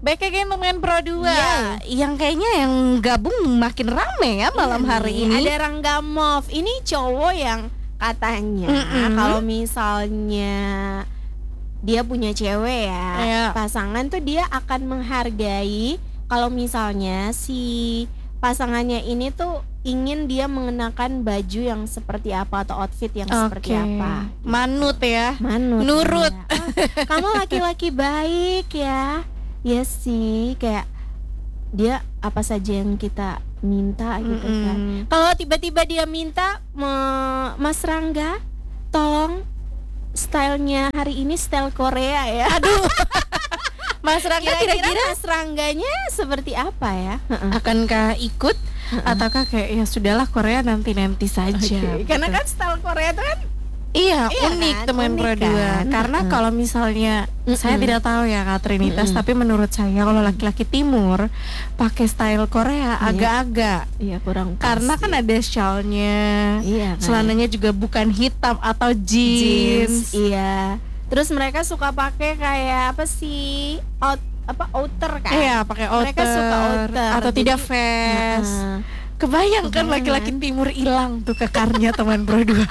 Back again teman Pro 2. Iya. Yang kayaknya yang gabung makin rame ya malam hari ini. Ada Rangga Mov. Ini cowok yang katanya kalau misalnya dia punya cewek Iya. pasangan tuh dia akan menghargai kalau misalnya si pasangannya ini tuh ingin dia mengenakan baju yang seperti apa atau outfit yang seperti apa. Manut ya. Manut. Nurut. Ya. Kamu laki-laki baik ya. Ya sih, kayak dia apa saja yang kita minta gitu kan. Kalau tiba-tiba dia minta, Mas Rangga, tolong stylenya hari ini style Korea ya. Aduh. Mas Rangga Kira-kira kira-kira Mas Rangganya seperti apa ya? akankah ikut ataukah kayak ya sudahlah Korea nanti saja. Oke, karena kan style Korea itu kan Iya, Iya unik kan? teman Unik Pro 2. kan? Karena kalau misalnya saya tidak tahu ya Kak Trinitas, tapi menurut saya kalau laki-laki timur pakai style Korea agak-agak. iya kurang pas Karena kan sih. ada shawlnya, Iya kan? celananya juga bukan hitam atau jeans. Iya. Terus mereka suka pakai kayak apa sih? Outer kan? Iya, pakai outer. Mereka suka outer. atau Jadi, tidak vest. Kebayang kan laki-laki timur hilang tuh kekarnya teman Pro 2.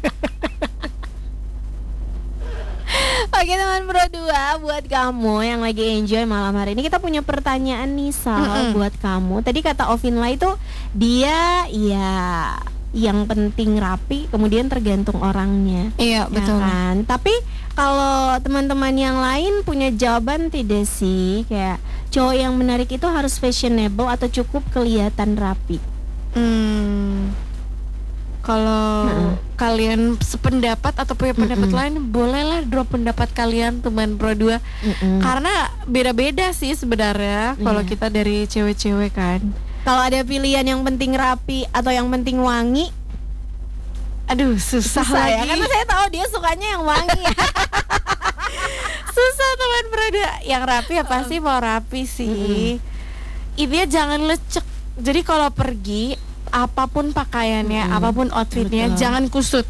Oke teman Pro 2, buat kamu yang lagi enjoy malam hari ini, kita punya pertanyaan nih Sal buat kamu. Tadi kata Ovinla itu dia ya yang penting rapi, kemudian tergantung orangnya. Iya, betul. Ya kan? Tapi kalau teman-teman yang lain punya jawaban tidak sih? Kayak cowok yang menarik itu harus fashionable atau cukup kelihatan rapi? Kalau kalian sependapat atau punya pendapat lain, bolehlah drop pendapat kalian teman Pro 2. Karena beda-beda sih sebenarnya kalau kita dari cewek-cewek kan. Kalau ada pilihan yang penting rapi atau yang penting wangi, Aduh, susah ya, lagi. karena saya tahu dia sukanya yang wangi. Susah teman Pro 2. Yang rapi ya pasti mau rapi sih. Intinya jangan lecek. Jadi kalau pergi apapun pakaiannya, apapun outfitnya, jangan kusut.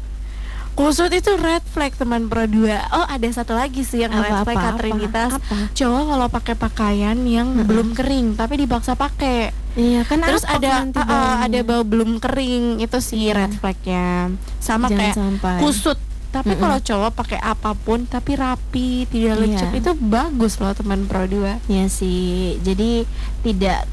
Kusut itu red flag teman Pro 2. Oh, ada satu lagi sih yang red flag Katrinitas. Cowok kalau pakai pakaian yang belum kering tapi dipaksa pakai. Iya kan. Terus ada bau belum kering, itu sih red flagnya. Sama Jangan kayak sampai kusut. Tapi kalau cowok pakai apapun tapi rapi, tidak lecek, itu bagus loh teman Pro 2. Ya sih. Jadi tidak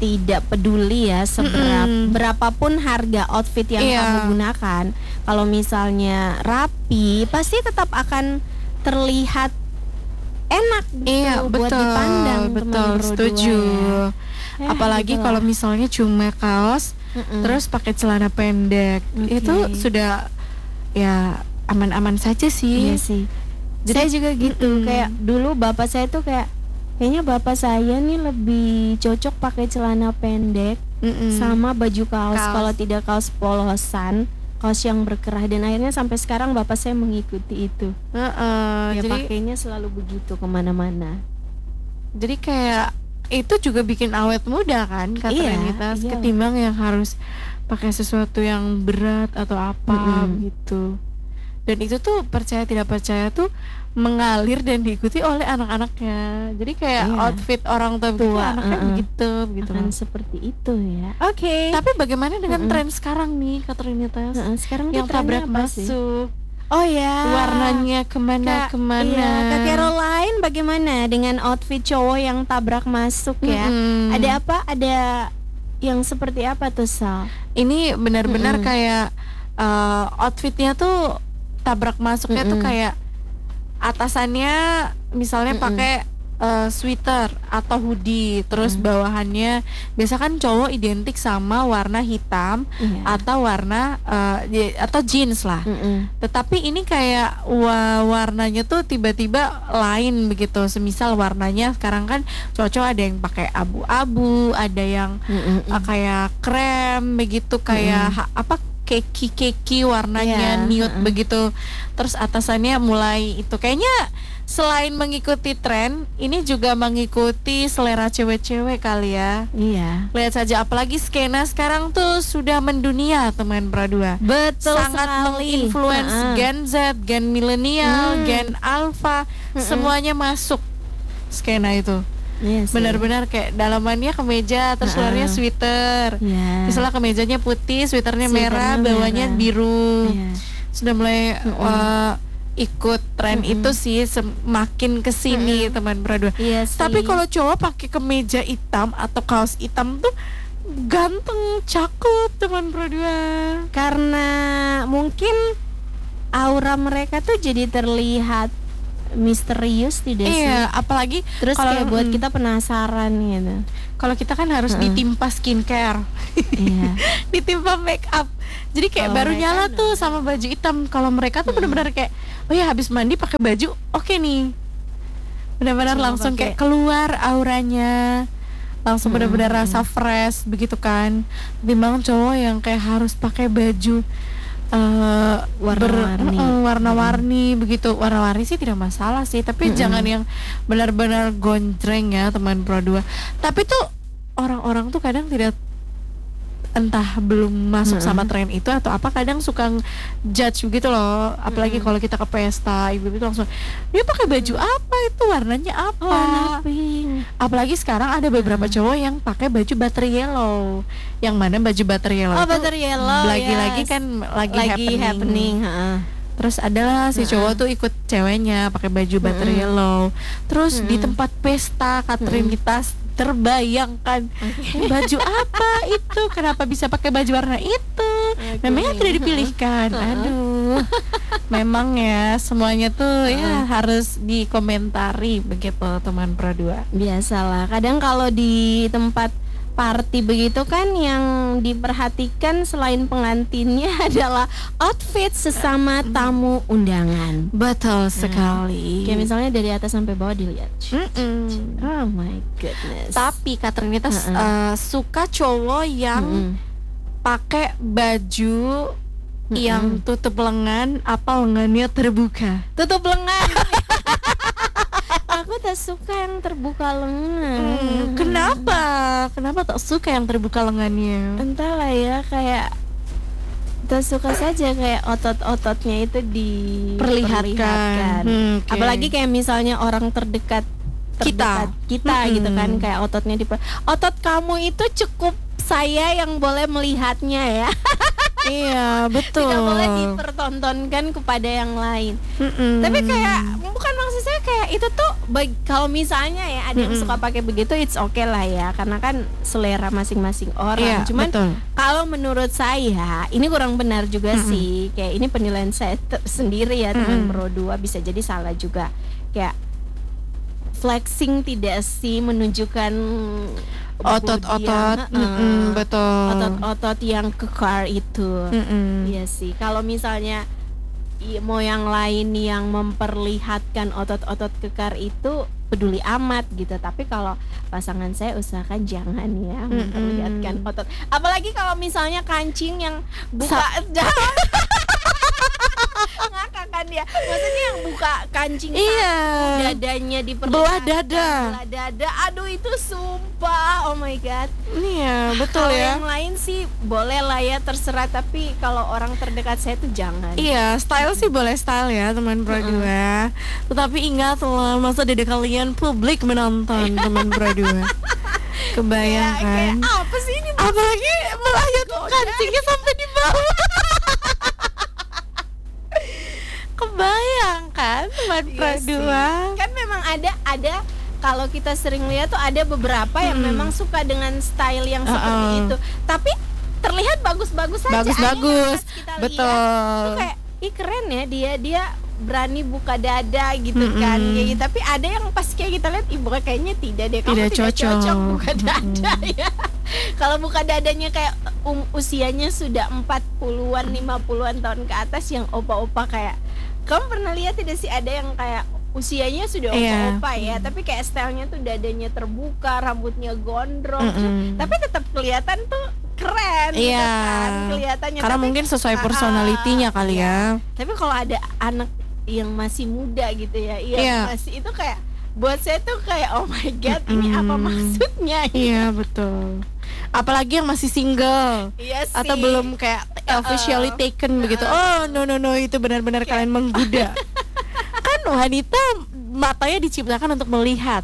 peduli ya berapapun harga outfit yang kamu gunakan, kalau misalnya rapi pasti tetap akan terlihat enak gitu buat dipandang. Betul, setuju. Apalagi gitu kalau lah. misalnya cuma kaos terus pakai celana pendek, itu sudah ya aman-aman saja sih. Iya sih. Jadi, saya juga gitu. Kayak dulu bapak saya tuh kayaknya bapak saya nih lebih cocok pakai celana pendek sama baju kaos. Kalau tidak kaos polosan, kaos yang berkerah. Dan akhirnya sampai sekarang bapak saya mengikuti itu. Jadi pakainya selalu begitu kemana-mana. Jadi kayak itu juga bikin awet muda kan Katrinitas, ketimbang yang harus pakai sesuatu yang berat atau apa gitu. Dan itu tuh percaya tidak percaya tuh mengalir dan diikuti oleh anak-anaknya. Jadi kayak outfit orang tua anaknya begitu akan seperti itu ya. Oke. Tapi bagaimana dengan tren sekarang nih Katrinitas? Sekarang yang tuh tabrak apa sih? masuk. Oh ya. Warnanya kemana-kemana. Iya. Kak Caroline bagaimana dengan outfit cowok yang tabrak masuk ya? Ada apa? Ada yang seperti apa tuh Sal? Ini benar-benar kayak outfitnya tuh tabrak masuknya tuh kayak atasannya misalnya pakai sweater atau hoodie, terus bawahannya biasa kan cowok identik sama warna hitam atau warna atau jeans lah. Tetapi ini kayak warnanya tuh tiba-tiba lain begitu. Semisal warnanya sekarang kan cowok ada yang pakai abu-abu, ada yang kayak krem begitu, kayak keki warnanya nude begitu. Terus atasannya mulai itu kayaknya selain mengikuti tren, ini juga mengikuti selera cewek-cewek kali ya. Iya. Lihat saja, apalagi skena sekarang tuh sudah mendunia teman Pro 2. Betul Sangat sekali. menginfluence Gen Z, Gen milenial, Gen Alpha, semuanya masuk skena itu. Iya sih. Benar-benar kayak dalamannya kemeja, terus luarnya sweater. Iya. Misalnya kemejanya putih, sweaternya merah, Sweaternya bawahnya merah. biru. Iya. Sudah mulai ikut tren itu sih, semakin kesini teman berdua. Iya sih. Tapi kalau cowok pakai kemeja hitam atau kaos hitam tuh ganteng, cakep teman berdua. karena mungkin aura mereka tuh jadi terlihat misterius tidak sih? Iya, apalagi Terus kalau kayak buat kita penasaran gitu. kalau kita kan harus ditimpa skincare, Iya. ditimpa make up. Jadi kayak Kalau baru mereka nyala tuh sama baju hitam. Kalau mereka tuh benar-benar kayak, oh ya habis mandi pakai baju, oke nih. Benar-benar Cuma langsung pakai- kayak keluar auranya, langsung benar-benar rasa fresh begitu kan. Timbang cowok yang kayak harus pakai baju Warna-warni. warna-warni begitu. Warna-warni sih tidak masalah sih, tapi jangan yang benar-benar gonjreng ya teman Pro 2. Tapi tuh orang-orang tuh kadang tidak, entah belum masuk sama tren itu atau apa, kadang suka judge begitu loh. Apalagi kalau kita ke pesta, ibu-ibu tuh langsung, dia pakai baju apa itu, warnanya apa. Warna pink. Apalagi sekarang ada beberapa cowok yang pakai baju butter yellow. Yang mana baju butter yellow Oh, itu butter yellow, lagi-lagi yes. kan lagi happening. happening. Heeh. Terus adalah si cowok tuh ikut ceweknya pakai baju butter yellow. Terus di tempat pesta Catherine kita terbayangkan, baju apa itu? Kenapa bisa pakai baju warna itu? Memangnya tidak dipilihkan. Aduh. Memang ya semuanya tuh ya harus dikomentari begitu teman Pro 2. Biasalah. Kadang kalau di tempat party begitu kan yang diperhatikan selain pengantinnya adalah outfit sesama tamu undangan. Betul sekali. Kayak misalnya dari atas sampai bawah dilihat. Oh my goodness. Tapi Catherine kita suka cowok yang pakai baju yang tutup lengan, apa lengannya terbuka. tutup lengan. Aku tak suka yang terbuka lengan. Kenapa? Kenapa tak suka yang terbuka lengannya? Entahlah ya, kayak tak suka saja kayak otot-ototnya itu Perlihatkan. Oke. Apalagi kayak misalnya orang terdekat kita gitu kan, kayak ototnya otot kamu itu cukup saya yang boleh melihatnya ya. Iya, betul. Tidak boleh dipertontonkan kepada yang lain. Tapi kayak bukan, maksud saya kayak itu tuh kalau misalnya ya ada yang suka pakai begitu, it's okay lah ya, karena kan selera masing-masing orang. Iya, Cuman betul. kalau menurut saya ini kurang benar juga sih. Kayak ini penilaian saya sendiri ya teman Pro 2, bisa jadi salah juga. Kayak flexing tidak sih, menunjukkan otot-otot, betul. otot-otot yang kekar itu. Iya sih. Kalau misalnya mau yang lain yang memperlihatkan otot-otot kekar itu peduli amat gitu. Tapi kalau pasangan saya usahakan jangan ya memperlihatkan otot. Apalagi kalau misalnya kancing yang buka ngakak kan dia. Maksudnya yang buka kancing Iya. dadanya diperlihatkan. Belah dada. Belah dada. Aduh itu sumpah. Oh my god. Iya, betul Kalau ya. yang lain sih boleh lah ya, terserah, tapi kalau orang terdekat saya tuh jangan. Iya, style sih boleh style ya teman Pro 2. Tetapi ingatlah, masa dede kalian publik menonton teman Pro 2. Kebayang kan? Kayak apa sih ini? Apalagi melayat kancingnya sampai di bawah. Kebayang kan teman Pro Iya sih. 2. Kan memang ada kalau kita sering lihat tuh ada beberapa yang memang suka dengan style yang seperti itu. Tapi terlihat bagus-bagus saja. Bagus-bagus. Ada yang pas kita lihat, Betul. tuh kayak ih keren ya, dia berani buka dada gitu kan. Kayak gitu. Tapi ada yang pas kayak kita lihat, ibu kayaknya tidak deh, kamu Tidak tidak cocok. cocok buka dada ya. Kalau buka dadanya kayak usianya sudah 40-an, 50-an tahun ke atas, yang opa-opa kayak, kamu pernah lihat tidak sih ada yang kayak usianya sudah Iya. opa-opa ya, tapi kayak stylenya tuh dadanya terbuka, rambutnya gondrong, tapi tetap kelihatan tuh keren gitu Iya. kan kelihatannya. Karena Tapi, mungkin sesuai personalitinya kali ya. tapi kalau ada anak yang masih muda gitu ya, Iya. masih itu kayak, buat saya tuh kayak oh my god, ini apa maksudnya? Iya, betul. Apalagi yang masih single. Iya sih. Atau belum kayak officially taken begitu. Oh no, itu benar-benar kalian menggoda. Kan wanita matanya diciptakan untuk melihat.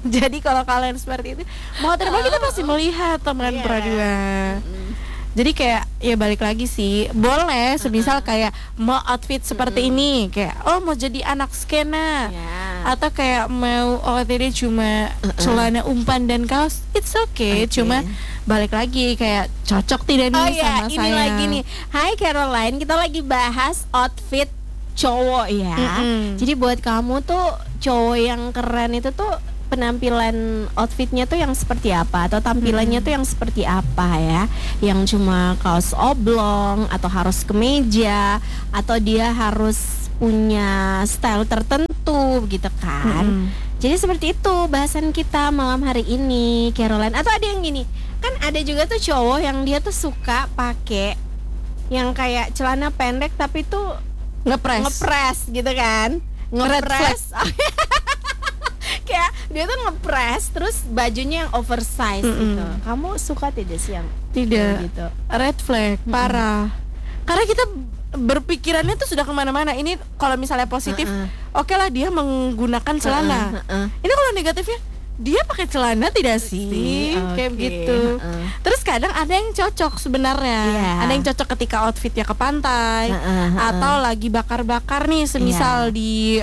Jadi kalau kalian seperti itu mau terbang, kita pasti melihat teman berdua. Jadi kayak ya balik lagi sih, boleh semisal kayak mau outfit seperti ini, kayak mau jadi anak skena, atau kayak mau outfitnya cuma celana umpan dan kaos, it's okay. Cuma balik lagi kayak cocok tidak nih sama ini saya. lagi nih. Hai Caroline, kita lagi bahas outfit cowok ya. Jadi buat kamu tuh cowok yang keren itu tuh penampilan outfitnya tuh yang seperti apa, atau tampilannya tuh yang seperti apa ya? Yang cuma kaos oblong, atau harus kemeja, atau dia harus punya style tertentu gitu kan? Jadi seperti itu bahasan kita malam hari ini, Caroline. Atau ada yang gini, kan ada juga tuh cowok yang dia tuh suka pakai yang kayak celana pendek tapi tuh ngepres gitu kan? Ngepres. Kayak dia tuh ngepres terus bajunya yang oversize gitu. Kamu suka tidak sih yang tidak gitu? Red flag, parah. Karena kita berpikirannya tuh sudah kemana-mana. Ini kalau misalnya positif, oke lah dia menggunakan celana. Ini kalau negatifnya, dia pakai celana tidak sih? Kayak begitu. Terus kadang ada yang cocok sebenarnya. Ada yang cocok ketika outfitnya ke pantai, atau lagi bakar-bakar nih, semisal di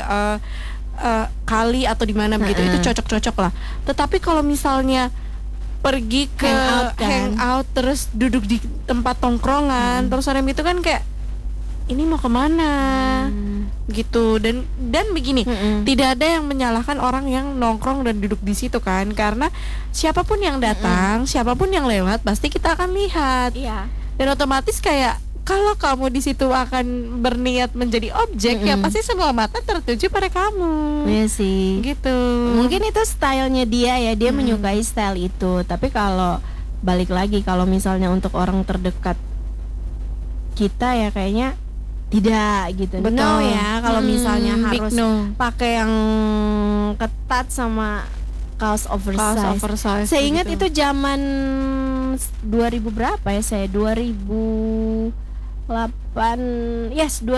kali atau di mana begitu, itu cocok-cocok lah. Tetapi kalau misalnya pergi ke hangout terus duduk di tempat tongkrongan terus orang itu kan kayak ini mau kemana gitu. Dan begini, tidak ada yang menyalahkan orang yang nongkrong dan duduk di situ kan, karena siapapun yang datang, siapapun yang lewat pasti kita akan lihat. Dan otomatis kayak kalau kamu di situ akan berniat menjadi objek, ya pasti semua mata tertuju pada kamu. Iya sih. Gitu. Mungkin itu stylenya dia ya, dia menyukai style itu. Tapi kalau balik lagi, kalau misalnya untuk orang terdekat kita ya kayaknya tidak gitu. Betul. No ya, kalau misalnya harus pakai yang ketat sama kaos oversize. Saya ingat itu zaman 2000 berapa ya saya? 2018.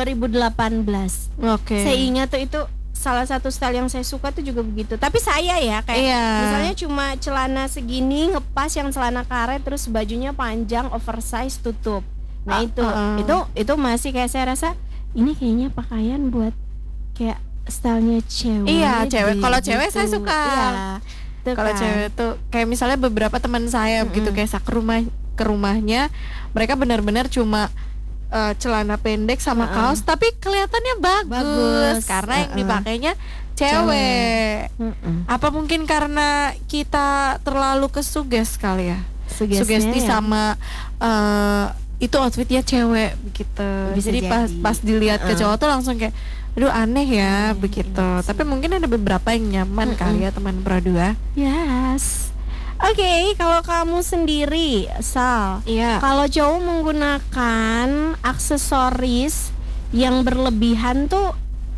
Saya ingat tuh itu salah satu style yang saya suka tuh juga begitu. Tapi saya ya kayak misalnya cuma celana segini ngepas, yang celana karet terus bajunya panjang oversize tutup. Nah itu masih kayak saya rasa ini kayaknya pakaian buat kayak stylenya cewek. Cewek. Kalau cewek saya suka. Kalau cewek tuh kayak misalnya beberapa teman saya begitu, kayak ke rumahnya mereka benar-benar cuma celana pendek sama kaos, tapi kelihatannya bagus karena yang dipakainya cewek. Apa mungkin karena kita terlalu kesuges kali ya? Sugesti sama itu outfitnya cewek begitu. Jadi pas dilihat ke cowok tuh langsung kayak aduh aneh ya begitu. Tapi mungkin ada beberapa yang nyaman kali ya teman berdua. Yes. Oke, kalau kamu sendiri, Sal, kalau cowok menggunakan aksesoris yang berlebihan tuh,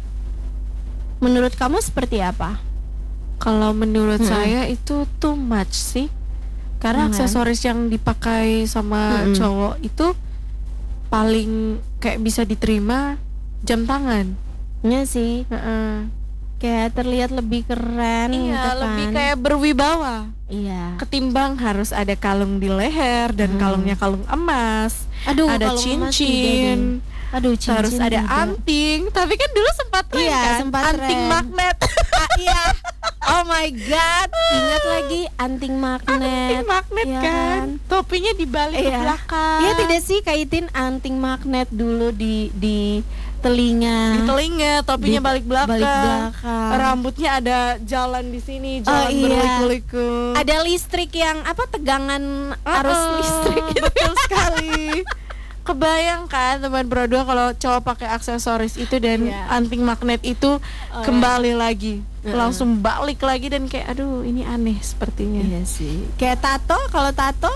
menurut kamu seperti apa? Kalau menurut saya itu too much sih. Karena aksesoris yang dipakai sama cowok itu paling kayak bisa diterima jam tangan. Iya sih. Kayak terlihat lebih keren gitu kan. Lebih kayak berwibawa. Ketimbang harus ada kalung di leher dan kalungnya kalung emas. Ada cincin. Cincin harus ada juga. Anting. Tapi kan dulu sempat tren kan? Anting magnet. Oh my god, ingat lagi anting magnet. Anting magnet kan? Topinya dibalik ke belakang. Iya tidak sih, kaitin anting magnet dulu di telinga. Di telinga, topinya balik belakang. Rambutnya ada jalan di sini, jalan berliku-liku. Ada listrik yang tegangan arus listrik gitu. Betul sekali. Kebayang kan teman berdua kalau cowok pakai aksesoris itu dan anting magnet itu kembali lagi, langsung balik lagi, dan kayak aduh ini aneh sepertinya. Iya sih. Kayak tato, kalau tato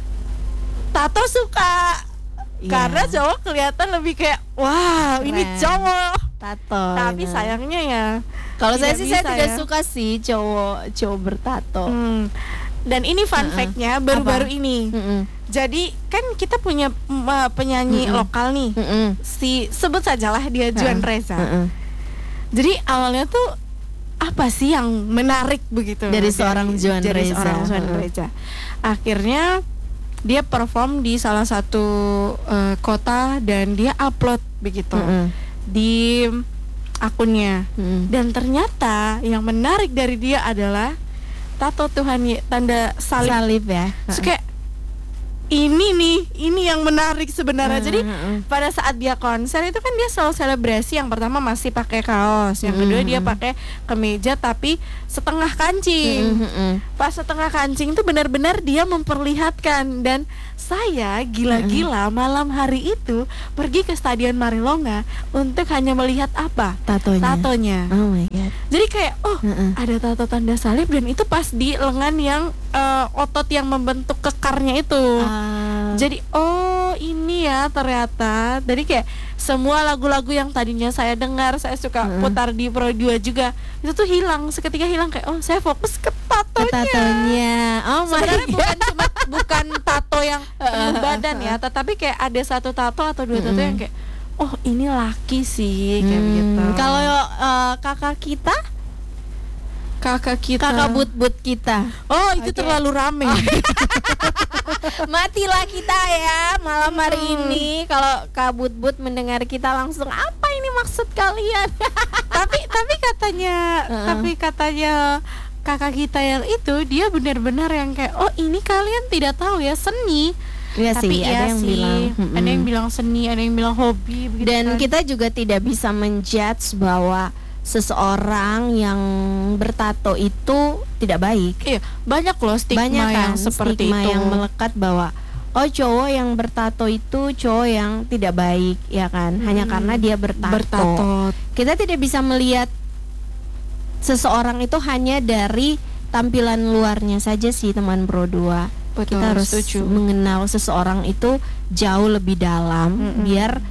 suka. Karena cowok kelihatan lebih kayak wow, ini cowok tato. Tapi sayangnya ya, kalau saya tidak suka sih cowok bertato. Dan ini fun fact-nya baru-baru ini. Jadi kan kita punya penyanyi lokal nih, sebut sajalah dia Juan Reza. Jadi awalnya tuh apa sih yang menarik begitu Dari seorang Joan Reza. seorang Joan Reza. Akhirnya dia perform di salah satu kota dan dia upload begitu di akunnya. Dan ternyata yang menarik dari dia adalah tato Tuhan, tanda salib ya. Terus kayak ini yang menarik sebenarnya. Jadi pada saat dia konser itu kan dia selalu selebrasi. Yang pertama masih pakai kaos, yang kedua dia pakai kemeja tapi setengah kancing. Pas setengah kancing itu benar-benar dia memperlihatkan. Dan saya gila-gila malam hari itu pergi ke Stadion Marilonga untuk hanya melihat apa? Tatonya. Oh my god. Jadi kayak ada tato tanda salib, dan itu pas di lengan yang otot yang membentuk kekarnya itu. Jadi ini ya ternyata. Jadi kayak semua lagu-lagu yang tadinya saya dengar, saya suka putar di Pro 2 juga, itu tuh hilang, seketika hilang. Kayak saya fokus ke tatonya. Oh my Sebenarnya bukan tato yang penuh badan ya, tetapi kayak ada satu tato atau dua tato yang kayak ini laki sih kayak gitu. Kalau kakak kita, kakak but kita. Itu terlalu rame. Matilah kita ya malam hari ini. Kalau Kak But mendengar kita langsung, apa ini maksud kalian? tapi katanya kakak kita yang itu, dia benar-benar yang kayak ini kalian tidak tahu ya seni. Iya Tapi sih, ada yang bilang ada yang bilang seni, ada yang bilang hobi begitu. Dan kan. kita juga tidak bisa menjudge bahwa seseorang yang bertato itu tidak baik. Iya, banyak loh stigma yang seperti stigma itu yang melekat bahwa cowok yang bertato itu cowok yang tidak baik, ya kan? Hanya karena dia bertato. Kita tidak bisa melihat seseorang itu hanya dari tampilan luarnya saja sih, teman Pro 2. Betul, kita harus setuju. mengenal seseorang itu jauh lebih dalam, biar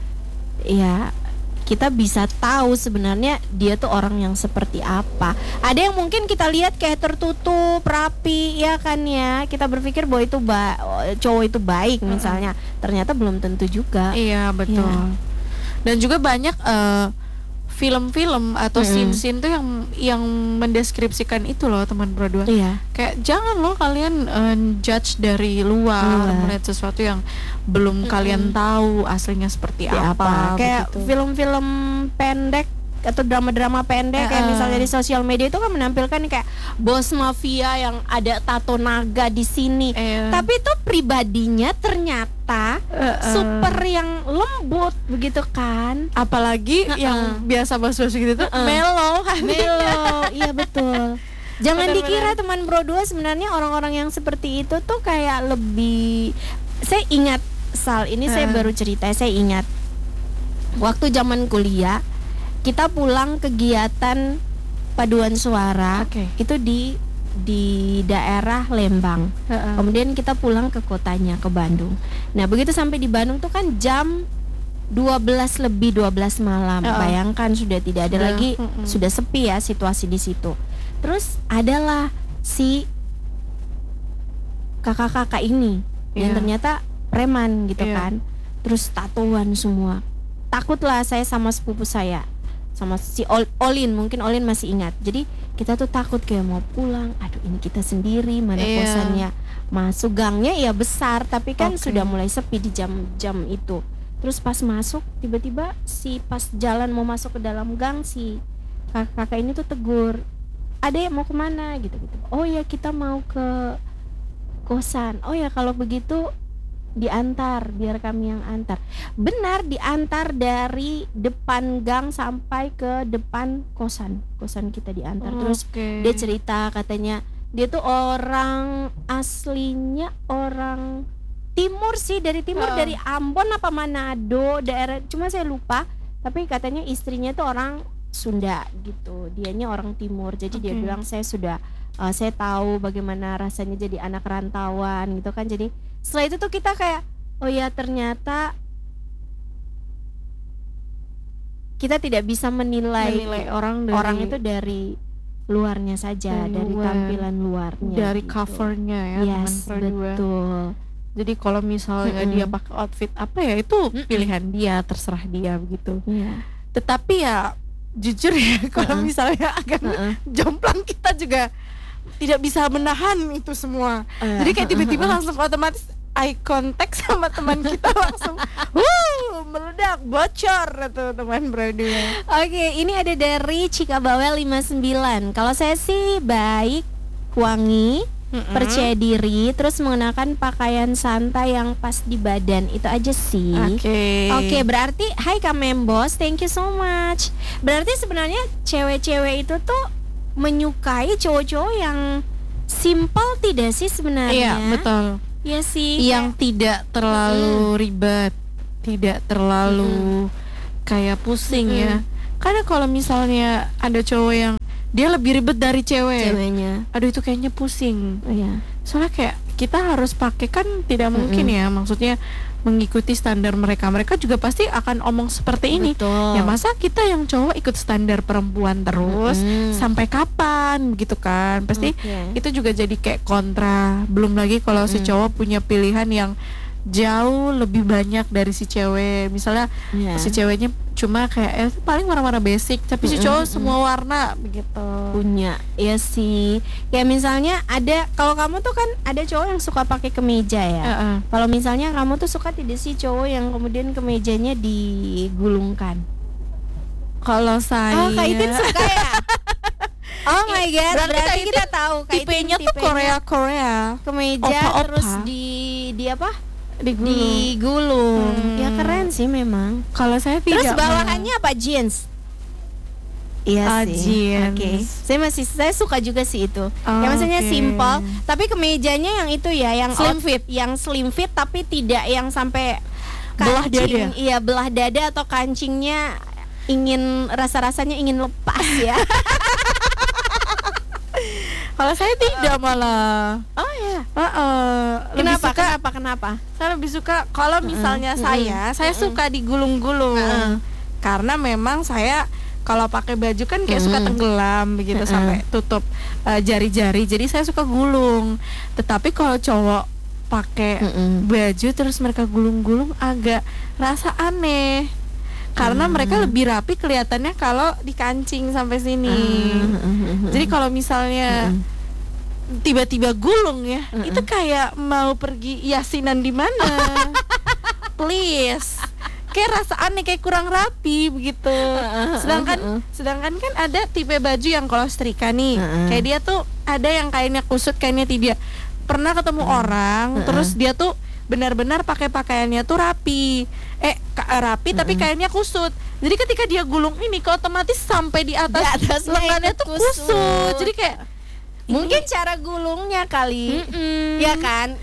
ya kita bisa tahu sebenarnya dia tuh orang yang seperti apa. Ada yang mungkin kita lihat kayak tertutup, rapi, ya kan ya. Kita berpikir bahwa itu cowok itu baik misalnya. Ternyata belum tentu juga. Iya, betul. Ya. Dan juga banyak film-film atau scene-scene tuh yang mendeskripsikan itu loh, teman Pro 2. Iya. Kayak jangan loh kalian judge dari luar, melihat sesuatu yang belum kalian tahu aslinya seperti apa. Kayak begitu. film-film pendek atau drama-drama pendek kayak misalnya di sosial media itu kan menampilkan kayak bos mafia yang ada tato naga di sini. Tapi itu pribadinya ternyata super yang lembut begitu kan. Apalagi yang biasa bos-bos gitu tuh melo. Iya betul. Jangan dikira teman Pro 2 sebenarnya orang-orang yang seperti itu tuh kayak lebih. Saya ingat ini saya baru cerita, saya ingat waktu zaman kuliah kita pulang kegiatan paduan suara itu di daerah Lembang. Kemudian kita pulang ke kotanya, ke Bandung. Nah begitu sampai di Bandung tuh kan jam 12 malam. Bayangkan sudah tidak ada lagi, sudah sepi ya situasi di situ. Terus adalah si kakak-kakak ini yang ternyata preman gitu kan. Terus tatoan semua. Takutlah saya sama sepupu saya, sama si Olin, mungkin Olin masih ingat. Jadi kita tuh takut kayak mau pulang, aduh ini kita sendiri, mana kosannya, masuk gangnya ya besar, tapi kan sudah mulai sepi di jam-jam itu. Terus pas masuk tiba-tiba pas jalan mau masuk ke dalam gang, si kakak ini tuh tegur, adek mau kemana gitu-gitu. Oh ya kita mau ke kosan. Oh ya kalau begitu diantar, biar kami yang antar. Benar, diantar dari depan gang sampai ke depan kosan kita diantar. Terus dia cerita katanya dia tuh orang aslinya orang timur sih, dari timur, dari Ambon apa Manado daerah, cuma saya lupa. Tapi katanya istrinya tuh orang Sunda gitu, dianya orang timur. Jadi dia bilang saya tahu bagaimana rasanya jadi anak rantauan gitu kan. Jadi setelah itu tuh kita kayak oh ya ternyata kita tidak bisa menilai orang itu dari luarnya saja, dari tampilan luarnya, dari gitu. covernya ya. Yes, betul. Jadi kalau misalnya dia pakai outfit apa ya itu pilihan dia, terserah dia begitu. Iya. Tetapi ya jujur ya, kalau misalnya agak jomplang kita juga tidak bisa menahan itu semua. Jadi kayak tiba-tiba langsung otomatis eye contact sama teman kita langsung meledak, bocor itu teman Broadway. Oke, ini ada dari Cika Bawel 59. Kalau saya sih baik, wangi, percaya diri, terus menggunakan pakaian santai yang pas di badan. Itu aja sih. Oke, berarti hai Kamembos, thank you so much. Berarti sebenarnya cewek-cewek itu tuh menyukai cowok-cowok yang simple tidak sih sebenarnya? Iya, betul. Iya sih. Yang tidak terlalu ribet, tidak terlalu kayak pusing ya. Karena kalau misalnya ada cowok yang dia lebih ribet dari ceweknya, aduh itu kayaknya pusing. Iya. Soalnya kayak kita harus pakai kan tidak mungkin ya, maksudnya mengikuti standar mereka. Mereka juga pasti akan omong seperti ini. Betul. Ya masa kita yang cowok ikut standar perempuan terus sampai kapan gitu kan? Pasti itu juga jadi kayak kontra. Belum lagi kalau si cowok punya pilihan yang jauh lebih banyak dari si cewek. Misalnya si ceweknya cuma kayak paling warna-warna basic, tapi si cowok semua warna begitu. Punya, ya sih. Ya misalnya ada, kalau kamu tuh kan ada cowok yang suka pakai kemeja ya. Kalau misalnya kamu tuh suka tidak sih cowok yang kemudian kemejanya digulungkan? Kalau saya Kak Itin suka ya? Oh my god, berarti kita tahu Kak tipenya Itin tuh Korea. kemeja Opa-opa. terus di apa? Digulung. Digulung. Ya keren sih memang. Kalau saya tidak. Terus bawahannya apa, jeans? Iya sih. Jeans. Saya suka juga sih itu. Ya maksudnya simple, tapi kemejanya yang itu ya, yang Slim fit, yang slim fit tapi tidak yang sampai Belah kancing. dada. Iya, belah dada atau kancingnya rasa-rasanya ingin lepas ya. Kalau saya tidak malah. Oh ya. Kenapa? Saya lebih suka kalau misalnya saya suka digulung-gulung. Karena memang saya kalau pakai baju kan kayak suka tenggelam begitu sampai tutup jari-jari. Jadi saya suka gulung. Tetapi kalau cowok pakai baju terus mereka gulung-gulung agak rasa aneh. Karena mereka lebih rapi kelihatannya kalau dikancing sampai sini. Jadi kalau misalnya tiba-tiba gulung ya, itu kayak mau pergi yasinan di mana? Please. Kayak rasa aneh, kayak kurang rapi begitu. Sedangkan kan ada tipe baju yang kalau setrika nih, kayak dia tuh ada yang kainnya kusut, kainnya tidak. Pernah ketemu orang, terus dia tuh benar-benar pakai pakaiannya tuh rapi, tapi kainnya kusut. Jadi ketika dia gulung ini, otomatis sampai di atas lengannya tuh kusut. Jadi kayak mungkin cara gulungnya kali, ya kan?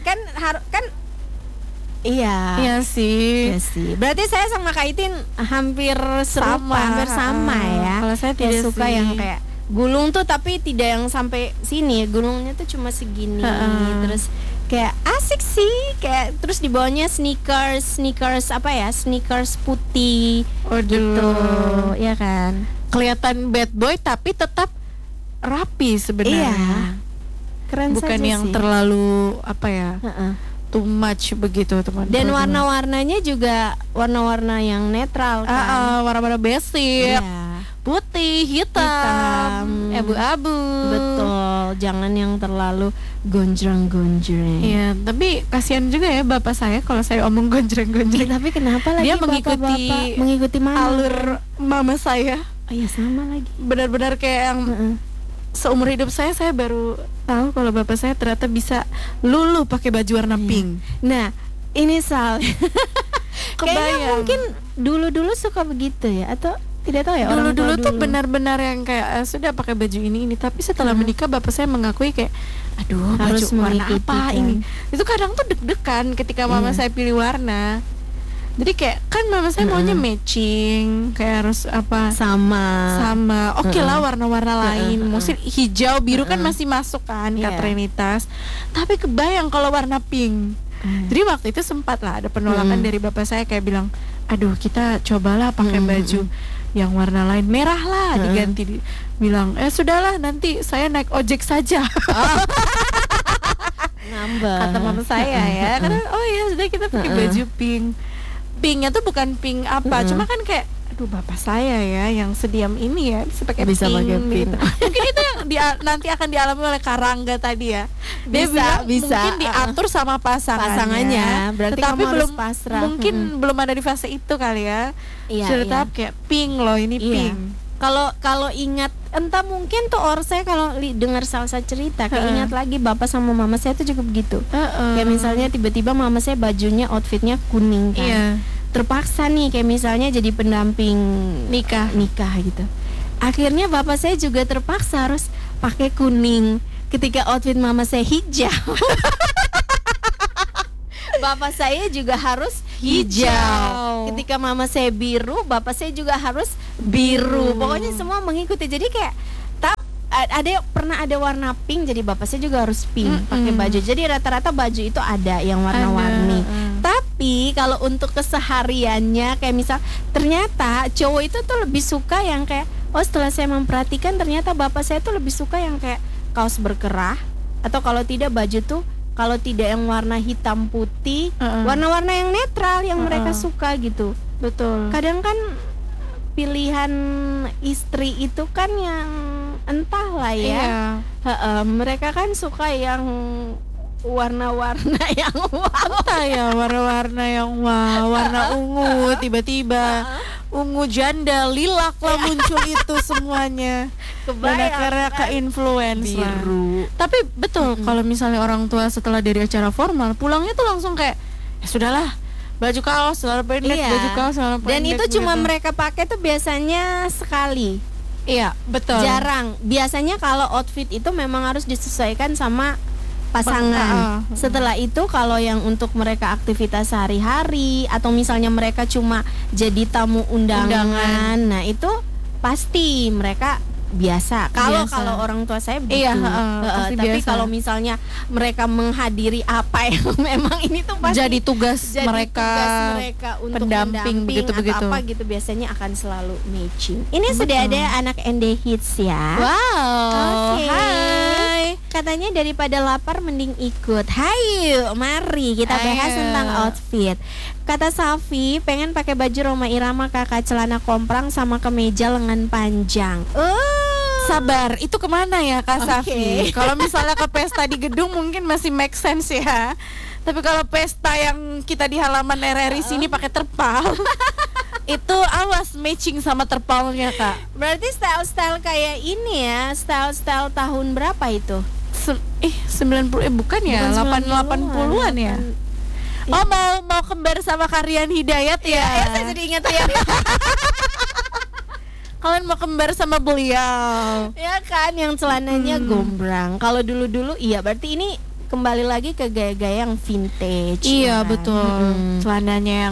Iya sih. Berarti saya sama Kak Itin hampir serupa, hampir sama ya. Kalau saya tidak suka sih. yang kayak gulung tuh tapi tidak yang sampai sini, gulungnya tuh cuma segini. Terus kayak asik sih, kayak terus di bawahnya sneakers apa ya? Sneakers putih. Gitu. Ya kan? Kelihatan bad boy tapi tetap rapi sebenarnya. Iya. Keren bukan saja yang sih. terlalu apa ya? Too much begitu teman-teman. Dan warna-warnanya juga warna-warna yang netral kan. Warna-warna basic. Iya. Putih, hitam, abu-abu. Betul, jangan yang terlalu gonjreng-gonjreng. Iya, tapi kasihan juga ya bapak saya kalau saya omong gonjreng-gonjreng. Tapi kenapa lagi dia mengikuti mana? alur mama saya. Oh iya, sama lagi. Benar-benar kayak yang seumur hidup saya baru tahu kalau bapak saya ternyata bisa lulu pakai baju warna pink. Nah, ini Sal. Kayaknya Kebayang. mungkin dulu-dulu suka begitu ya, atau tidak tahu ya. Dulu-dulu tuh benar-benar yang kayak sudah pakai baju ini, tapi setelah menikah bapak saya mengakui kayak aduh harus baju warna mengikuti apa kan. ini. Itu kadang tuh deg-degan ketika mama saya pilih warna. Jadi kayak kan mama saya maunya matching, kayak harus apa sama. Oke lah warna-warna lain. Mungkin hijau, biru kan masih masuk kan Katrinitas. Tapi kebayang kalau warna pink. Jadi waktu itu sempat lah ada penolakan dari bapak saya kayak bilang, aduh kita cobalah pakai baju yang warna lain, merah lah diganti. Bilang sudahlah nanti saya naik ojek saja. Nambah. Kata mama saya ya, karena oh ya sudah kita pakai baju pink. Pinknya tuh bukan pink apa, cuma kan kayak aduh bapak saya ya yang sediam ini ya bisa pakai Bisa pink, pakai pink. gitu. Mungkin itu yang nanti akan dialami oleh Karangga tadi ya. Dia bilang mungkin diatur sama pasangannya. Berarti tetapi kamu harus belum pasrah. mungkin belum ada di fase itu kali ya. Iya, Sudah iya. tahap kayak pink loh, ini Iya. pink. Kalau ingat, entah mungkin tuh saya kalau dengar Salsa cerita keingat lagi bapak sama mama saya tuh juga begitu. Kayak misalnya tiba-tiba mama saya bajunya outfitnya kuning kan. Iya. Terpaksa nih kayak misalnya jadi pendamping nikah gitu. Akhirnya bapak saya juga terpaksa harus pakai kuning ketika outfit mama saya hijau. Bapak saya juga harus hijau. Ketika mama saya biru, bapak saya juga harus biru. Pokoknya semua mengikuti. Jadi kayak pernah ada warna pink, jadi bapak saya juga harus pink pakai baju. Jadi rata-rata baju itu ada yang warna-warni. Tapi kalau untuk kesehariannya kayak misal ternyata cowok itu tuh lebih suka yang kayak setelah saya memperhatikan ternyata bapak saya tuh lebih suka yang kayak kaos berkerah, atau kalau tidak baju tuh kalau tidak yang warna hitam putih, warna-warna yang netral yang mereka suka gitu. Betul. Kadang kan pilihan istri itu kan yang entahlah ya. Iya. Mereka kan suka yang warna-warna yang Entah ya warna-warna yang warna ungu tiba-tiba ungu janda lilak lah muncul itu semuanya. Dan akhirnya ke influence biru. Tapi betul kalau misalnya orang tua setelah dari acara formal pulangnya tuh langsung kayak ya sudahlah, baju kaos celana pendek, baju kaos celana pendek. Dan itu cuma gitu. mereka pakai tuh biasanya sekali. Iya, betul. Jarang. Biasanya kalau outfit itu memang harus disesuaikan sama pasangan. Setelah itu kalau yang untuk mereka aktivitas sehari-hari atau misalnya mereka cuma jadi tamu undangan. Nah, itu pasti mereka biasa. Kalau orang tua saya begitu. Iya, pasti tapi biasa. kalau misalnya mereka menghadiri apa yang memang ini tuh pasti jadi tugas mereka untuk pendamping begitu-begitu. atau apa gitu, biasanya akan selalu matching. Ini sudah ada anak ND Hits ya. Wow. Oke. Hai. Katanya daripada lapar mending ikut. Hayu, mari kita bahas Ayo. tentang outfit. Kata Safi, pengen pakai baju Roma Irama kakak, celana komprang sama kemeja lengan panjang. Sabar, itu kemana ya Kak Safi? Oke. Kalau misalnya ke pesta di gedung mungkin masih make sense ya. Tapi kalau pesta yang kita di halaman RRI sini pakai terpal, itu awas matching sama terpalnya Kak. Berarti style-style kayak ini ya, style-style tahun berapa itu? 90 bukan ya, Bukan 80-an ya. Oh mau kembar sama Karian Hidayat ya? Ya, saya jadi ingat ya. Kalian mau kembar sama beliau? Ya kan, yang celananya gombrang. Kalau dulu-dulu iya, berarti ini kembali lagi ke gaya-gaya yang vintage. Iya ya kan? betul. Celananya yang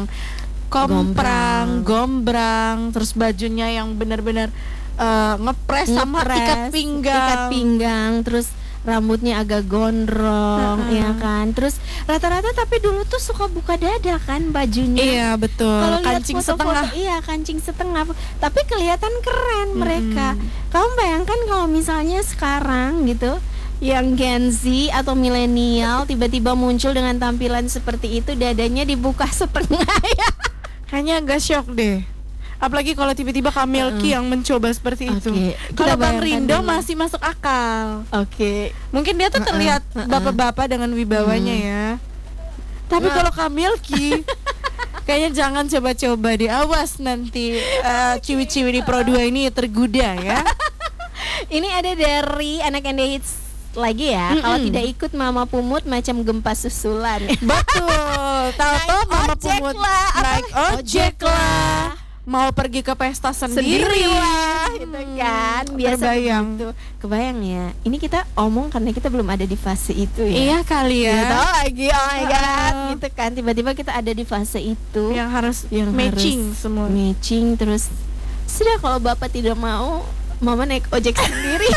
gombrang, terus bajunya yang benar-benar ngepres sama ikat pinggang, terus rambutnya agak gondrong, ya kan. Terus rata-rata tapi dulu tuh suka buka dada kan bajunya. Iya betul. Kalau lihat Kancing foto-foto, setengah. iya kancing setengah. Tapi kelihatan keren mereka. Kamu bayangkan kalau misalnya sekarang gitu, yang Gen Z atau milenial tiba-tiba muncul dengan tampilan seperti itu, dadanya dibuka setengah ya. Kayaknya agak shock deh. Apalagi kalau tiba-tiba Kamilki yang mencoba seperti itu. Kita Kalau Bang bayangkan Rindo dulu. masih masuk akal. Oke. Mungkin dia tuh terlihat bapak-bapak dengan wibawanya ya. Tapi kalau Kamilki kayaknya jangan coba-coba deh. Awas nanti ciwi-ciwi di Pro 2 ini tergoda ya. Ini ada dari anak ND Hits lagi ya. Kalau tidak ikut Mama Pumut macam gempa susulan. Betul. Tahu-tahu Mama ojek Pumut lah, naik ojek lah. Mau pergi ke pesta sendiri lah, gitu kan. Biasa Terbayang. begitu. Kebayang ya. Ini kita omong karena kita belum ada di fase itu ya. Iya kali ya. Gitu lagi, oh my god, gitu kan. Tiba-tiba kita ada di fase itu. Yang harus Yang matching harus semua. Matching, terus sudah kalau bapak tidak mau, mama naik ojek sendiri.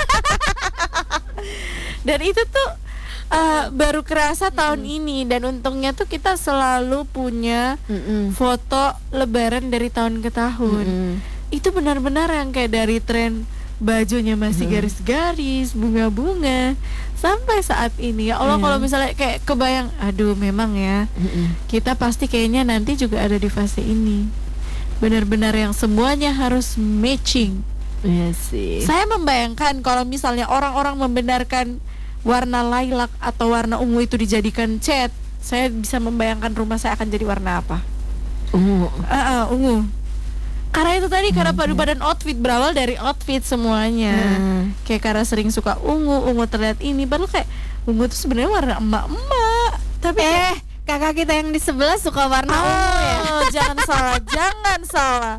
Dan itu tuh baru kerasa tahun ini. Dan untungnya tuh kita selalu punya foto lebaran dari tahun ke tahun. Itu benar-benar yang kayak dari tren bajunya masih garis-garis, bunga-bunga, sampai saat ini. Ya Allah, kalau misalnya kayak kebayang, aduh memang ya, kita pasti kayaknya nanti juga ada di fase ini. benar-benar yang semuanya harus matching. Iya sih. Saya membayangkan kalau misalnya orang-orang membenarkan warna lilac atau warna ungu itu dijadikan cat, saya bisa membayangkan rumah saya akan jadi warna apa? Ungu. Ungu. Karena itu tadi, karena padu padan outfit, berawal dari outfit semuanya. Kayak karena sering suka ungu terlihat ini, baru kayak ungu itu sebenarnya warna emak-emak. Tapi kakak kita yang di sebelah suka warna ungu ya. Jangan salah.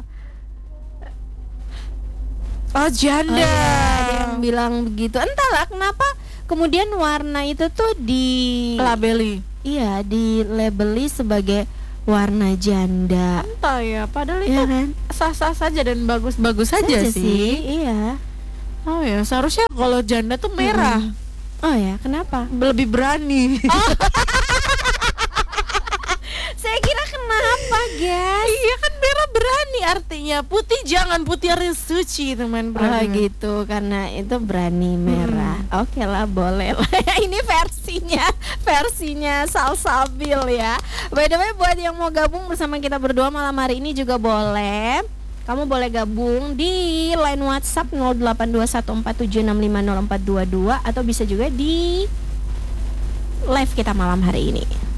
Oh, janda. Dia yang bilang begitu. Entahlah kenapa kemudian warna itu tuh labeli. Iya, di labeli sebagai warna janda. Entah ya, padahal ya itu kan? sah-sah saja dan bagus-bagus saja sih. Iya. Oh ya, seharusnya kalau janda tuh merah. Oh ya, kenapa? Lebih berani. Saya kira kenapa, guys? Iya kan, merah berani artinya. Putih jangan, putih harus suci, teman. Oh gitu, karena itu berani merah. Oke lah, boleh lah. Ini versinya Salsabil ya. By the way, buat yang mau gabung bersama kita berdua malam hari ini juga boleh. Kamu boleh gabung di line WhatsApp 082147650422 atau bisa juga di live kita malam hari ini.